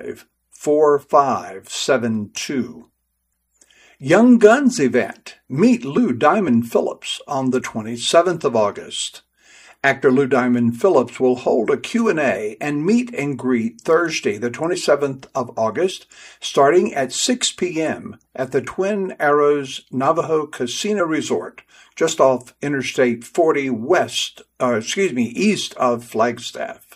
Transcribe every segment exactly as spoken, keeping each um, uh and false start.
five, four five seven two. Young Guns event. Meet Lou Diamond Phillips on the twenty-seventh of August. Actor Lou Diamond Phillips will hold a Q and A and meet and greet Thursday, the twenty-seventh of August, starting at six p.m. at the Twin Arrows Navajo Casino Resort, just off Interstate forty west, uh, excuse me, east of Flagstaff.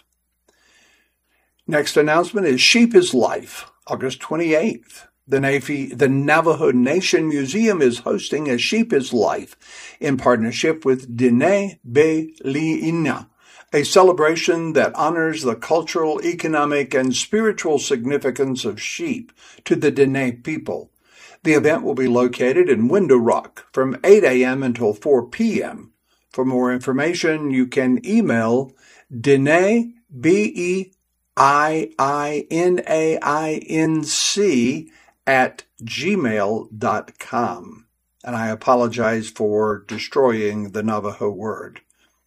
Next announcement is Sheep is Life, August twenty-eighth. The, Navy, the Navajo Nation Museum is hosting a Sheep is Life in partnership with Dene Be-Li'ina, a celebration that honors the cultural, economic, and spiritual significance of sheep to the Dene people. The event will be located in Window Rock from eight a.m. until four p.m. For more information, you can email Dene, B E I I N A I N C, at gmail dot com. And I apologize for destroying the Navajo word.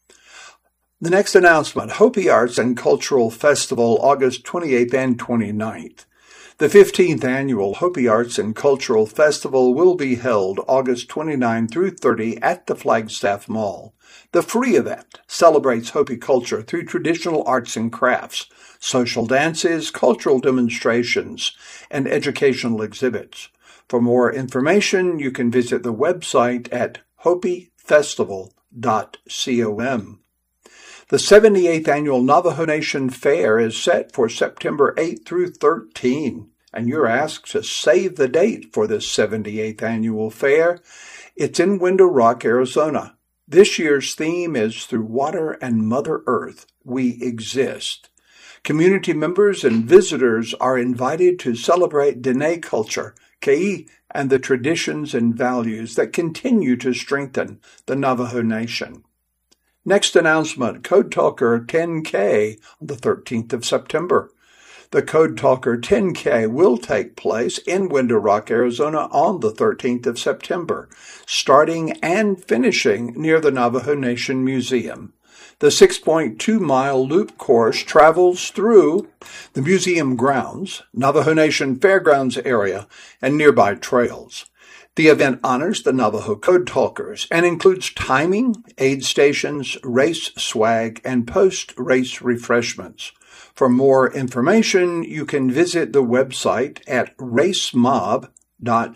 The next announcement, Hopi Arts and Cultural Festival, August twenty-eighth and twenty-ninth. The fifteenth Annual Hopi Arts and Cultural Festival will be held August twenty-ninth through thirtieth at the Flagstaff Mall. The free event celebrates Hopi culture through traditional arts and crafts, social dances, cultural demonstrations, and educational exhibits. For more information, you can visit the website at hopi festival dot com. The seventy-eighth Annual Navajo Nation Fair is set for September eighth through thirteenth, and you're asked to save the date for this seventy-eighth Annual Fair. It's in Window Rock, Arizona. This year's theme is Through Water and Mother Earth, We Exist. Community members and visitors are invited to celebrate Dene culture, Ke'i, and the traditions and values that continue to strengthen the Navajo Nation. Next announcement, Code Talker ten K on the thirteenth of September. The Code Talker ten K will take place in Window Rock, Arizona on the thirteenth of September, starting and finishing near the Navajo Nation Museum. The six point two mile loop course travels through the museum grounds, Navajo Nation Fairgrounds area, and nearby trails. The event honors the Navajo Code Talkers and includes timing, aid stations, race swag, and post-race refreshments. For more information, you can visit the website at racemob dot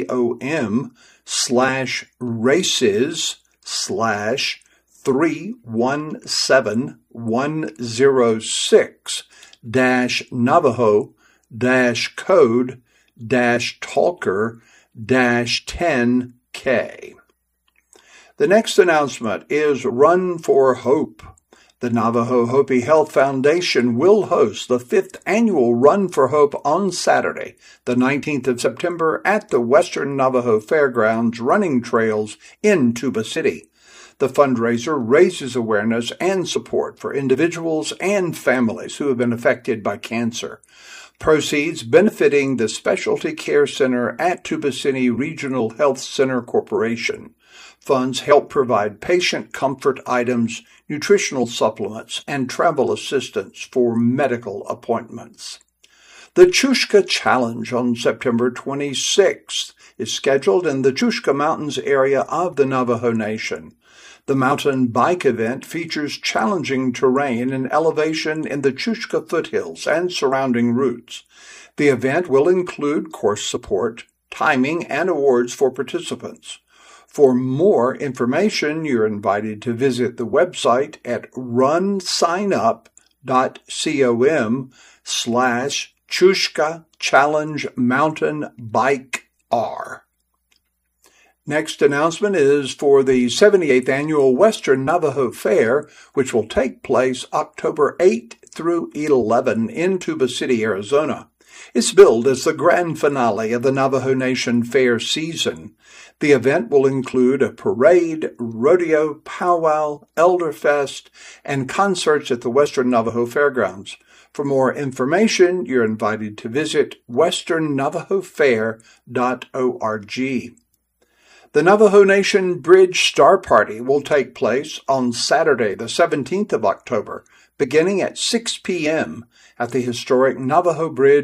com slash races slash three one seven one zero six dash Navajo dash code dash talker dash ten K. The next announcement is Run for Hope. The Navajo Hopi Health Foundation will host the fifth annual Run for Hope on Saturday, the nineteenth of September, at the Western Navajo Fairgrounds running trails in Tuba City. The fundraiser raises awareness and support for individuals and families who have been affected by cancer. Proceeds benefiting the Specialty Care Center at Tuba City Regional Health Center Corporation. Funds help provide patient comfort items, nutritional supplements, and travel assistance for medical appointments. The Chushka Challenge on September twenty-sixth is scheduled in the Chushka Mountains area of the Navajo Nation. The mountain bike event features challenging terrain and elevation in the Chushka foothills and surrounding routes. The event will include course support, timing, and awards for participants. For more information, you're invited to visit the website at runsignup dot com slash Chushka Challenge Mountain Bike R. Next announcement is for the seventy-eighth Annual Western Navajo Fair, which will take place October eighth through eleventh in Tuba City, Arizona. It's billed as the grand finale of the Navajo Nation Fair season. The event will include a parade, rodeo, powwow, elderfest, and concerts at the Western Navajo Fairgrounds. For more information, you're invited to visit western navajo fair dot org. The Navajo Nation Bridge Star Party will take place on Saturday, the seventeenth of October, beginning at six p.m. at the historic Navajo Bridge